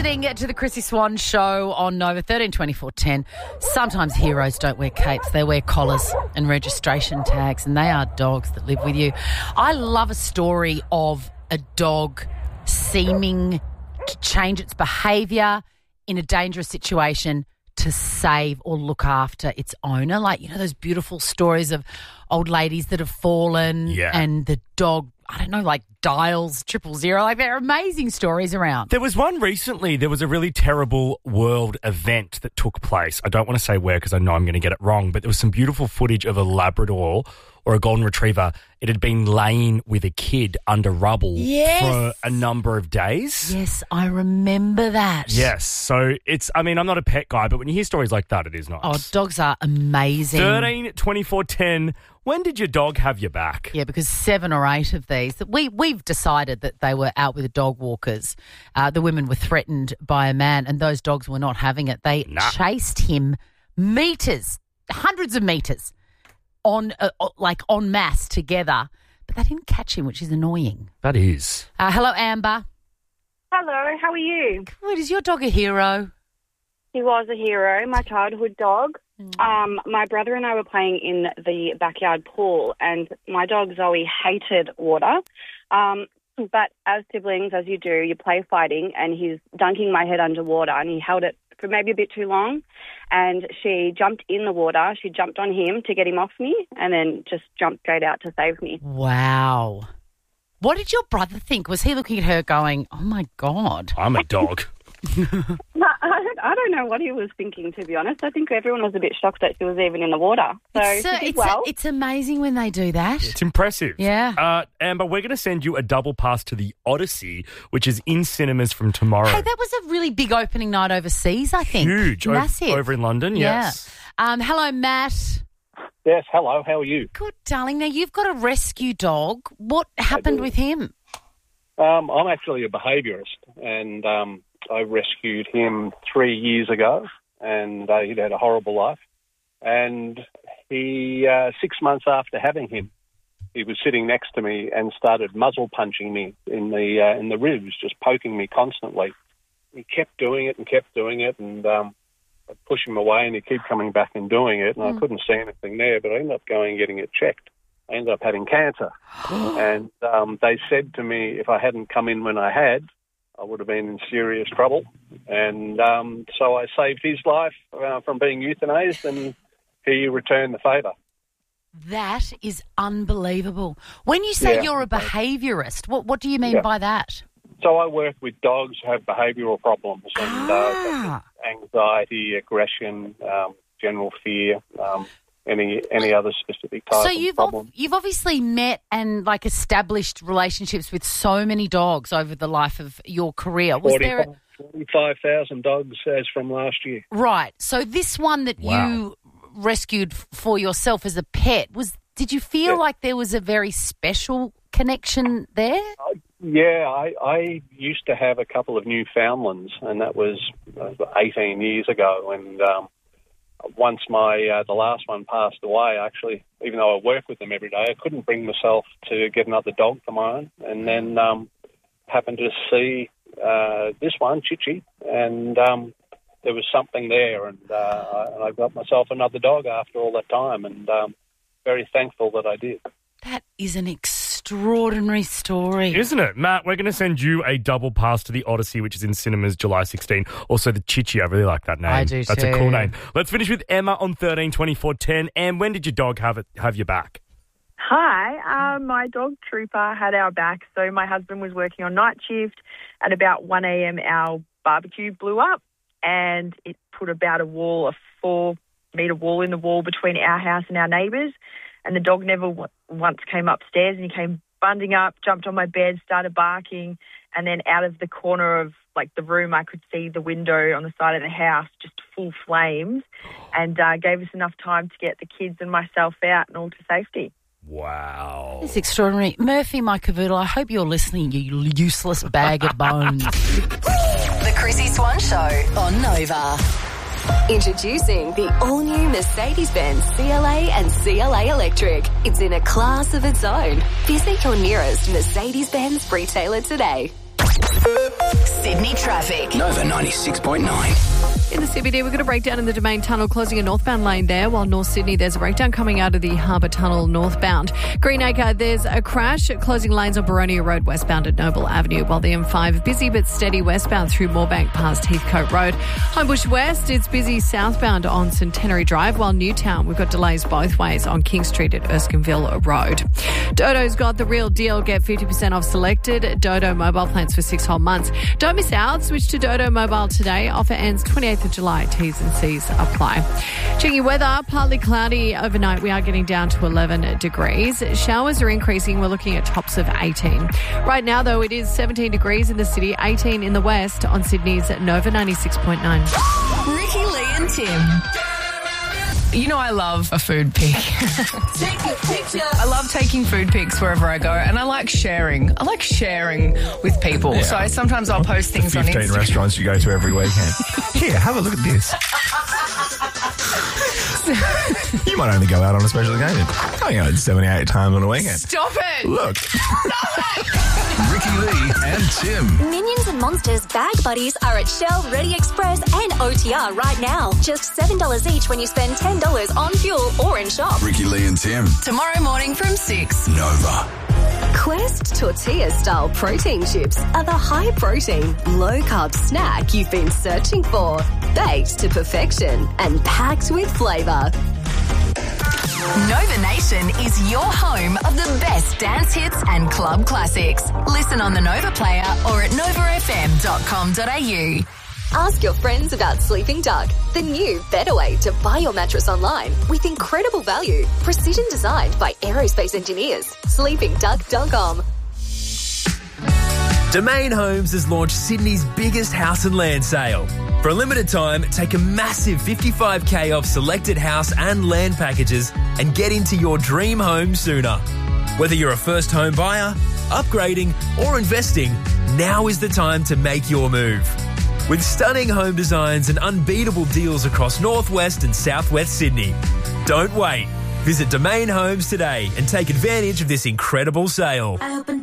listening to the Chrissy Swan Show on Nova 132410. Sometimes heroes don't wear capes, they wear collars and registration tags, and they are dogs that live with you. I love a story of a dog seeming to change its behaviour in a dangerous situation to save or look after its owner. Like, you know, those beautiful stories of old ladies that have fallen and the dog, I don't know, like dials 000. Like, there are amazing stories around. There was one recently. There was a really terrible world event that took place. I don't want to say where because I know I'm going to get it wrong, but there was some beautiful footage of a Labrador or a golden retriever. It had been laying with a kid under rubble for a number of days. Yes, I remember that. Yes. So it's, I mean, I'm not a pet guy, but when you hear stories like that, it is nice. Oh, dogs are amazing. 13 24 10. When did your dog have your back? Yeah, because 7 or 8 of these, we've decided that they were out with the dog walkers. The women were threatened by a man and those dogs were not having it. They chased him meters, hundreds of meters, en masse together, but they didn't catch him, which is annoying. That is. Hello, Amber. Hello, how are you? Good. Is your dog a hero? He was a hero, my childhood dog. My brother and I were playing in the backyard pool, and my dog Zoe hated water. But as siblings, as you do, you play fighting, and he's dunking my head underwater, and he held it for maybe a bit too long, and she jumped in the water. She jumped on him to get him off me, and then just jumped straight out to save me. Wow. What did your brother think? Was he looking at her going, oh, my God? I'm a dog. I don't know what he was thinking, to be honest. I think everyone was a bit shocked that she was even in the water. So it's amazing when they do that. It's impressive. Yeah. Amber, we're going to send you a double pass to the Odyssey, which is in cinemas from tomorrow. Hey, that was a really big opening night overseas, I think. Huge. Massive. Over in London, yes. Hello, Matt. Yes, hello. How are you? Good, darling. Now, you've got a rescue dog. What happened with him? I'm actually a behaviourist, and I rescued him 3 years ago, and he'd had a horrible life. And he, 6 months after having him, he was sitting next to me and started muzzle punching me in the ribs, just poking me constantly. He kept doing it, and I'd push him away, and he'd keep coming back and doing it, and I couldn't see anything there, but I ended up going and getting it checked. I ended up having cancer. And they said to me if I hadn't come in when I had, I would have been in serious trouble. And so I saved his life from being euthanized, and he returned the favour. That is unbelievable. When you say you're a behaviourist, what do you mean by that? So I work with dogs who have behavioural problems, and anxiety, aggression, general fear, any other specific type of problem. You've obviously met and established relationships with so many dogs over the life of your career. Was 45,000 dogs as from last year. Right. So this one that you rescued for yourself as a pet, did you feel like there was a very special connection there? I used to have a couple of Newfoundlands, and that was 18 years ago, and once the last one passed away, actually, even though I work with them every day, I couldn't bring myself to get another dog for my own. And then happened to see this one, Chichi, and there was something there, and I got myself another dog after all that time, and very thankful that I did. That is an extraordinary story. Isn't it? Matt, we're going to send you a double pass to the Odyssey, which is in cinemas July 16. Also, the Chichi, I really like that name. I do That's too. a cool name. Let's finish with Emma on 13 24 10. And when did your dog have your back? Hi, my dog Trooper had our back. So my husband was working on night shift. At about 1 a.m, our barbecue blew up, and it put about a 4-metre wall in the wall between our house and our neighbours. And the dog never once came upstairs, and he came bunding up, jumped on my bed, started barking, and then out of the corner of the room I could see the window on the side of the house, just full flames, and gave us enough time to get the kids and myself out and all to safety. Wow. It's extraordinary. Murphy, my cavoodle, I hope you're listening, you useless bag of bones. The Chrissy Swan Show on Nova. Introducing the all-new Mercedes-Benz CLA and CLA Electric. It's in a class of its own. Visit your nearest Mercedes-Benz retailer today. Sydney Sydney traffic. Nova 96.9. In the CBD, we've got a breakdown in the Domain Tunnel, closing a northbound lane there, while North Sydney, there's a breakdown coming out of the Harbour Tunnel northbound. Greenacre, there's a crash closing lanes on Baronia Road westbound at Noble Avenue, while the M5 busy but steady westbound through Moorebank past Heathcote Road. Homebush West, it's busy southbound on Centenary Drive, while Newtown, we've got delays both ways on King Street at Erskineville Road. Dodo's got the real deal. Get 50% off selected Dodo mobile plans for 6 whole months. Don't miss out. Switch to Dodo Mobile today. Offer ends 28th of July. T's and C's apply. Checking weather, partly cloudy overnight. We are getting down to 11 degrees. Showers are increasing. We're looking at tops of 18. Right now, though, it is 17 degrees in the city, 18 in the west on Sydney's Nova 96.9. Ricky, Lee and Tim. You know I love a food pic. Take a picture. I love taking food pics wherever I go, and I like sharing. I like sharing with people. Yeah. So sometimes I'll post things on Instagram. 15 restaurants you go to every weekend. Here, have a look at this. You might only go out on a special occasion. I go out 78 times on a weekend. Stop it! Look. Stop it! Ricky Lee and Tim. Minions and Monsters Bag Buddies are at Shell, Ready Express and OTR right now. Just $7 each when you spend $10 on fuel or in shop. Ricky Lee and Tim. Tomorrow morning from 6. Nova. Quest tortilla-style protein chips are the high-protein, low-carb snack you've been searching for. Baked to perfection and packed with flavour. Nova Nation is your home of the best dance hits and club classics. Listen on the Nova Player or at novafm.com.au. Ask your friends about Sleeping Duck, the new, better way to buy your mattress online with incredible value. Precision designed by aerospace engineers. SleepingDuck.com. Domain Homes has launched Sydney's biggest house and land sale. For a limited time, take a massive 55k off selected house and land packages and get into your dream home sooner. Whether you're a first home buyer, upgrading or investing, now is the time to make your move. With stunning home designs and unbeatable deals across northwest and southwest Sydney. Don't wait. Visit Domain Homes today and take advantage of this incredible sale.